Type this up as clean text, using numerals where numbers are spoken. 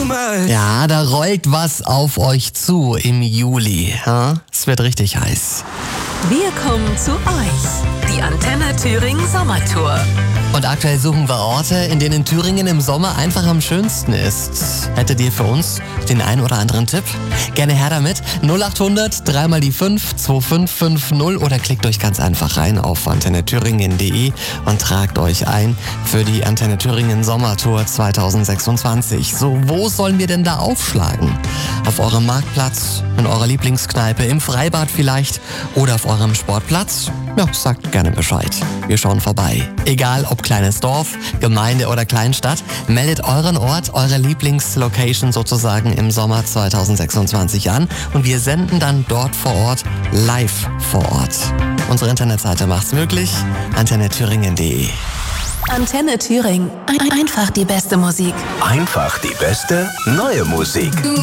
Ja, da rollt was auf euch zu im Juli. Ja? Es wird richtig heiß. Wir kommen zu euch. Die Antenne Thüringen Sommertour. Und aktuell suchen wir Orte, in denen Thüringen im Sommer einfach am schönsten ist. Hättet ihr für uns den einen oder anderen Tipp? Gerne her damit. 0800 3 mal die 5 2550 oder klickt euch ganz einfach rein auf antennethüringen.de und tragt euch ein für die Antenne Thüringen Sommertour 2026. So, wo sollen wir denn da aufschlagen? Auf eurem Marktplatz, in eurer Lieblingskneipe, im Freibad vielleicht oder auf eurem Sportplatz? Ja, sagt gerne Bescheid. Wir schauen vorbei. Egal ob kleines Dorf, Gemeinde oder Kleinstadt, meldet euren Ort, eure Lieblingslocation sozusagen im Sommer 2026 an und wir senden dann dort vor Ort, live vor Ort. Unsere Internetseite macht's möglich, antennethüringen.de. Antenne Thüringen. Einfach die beste Musik. Einfach die beste neue Musik.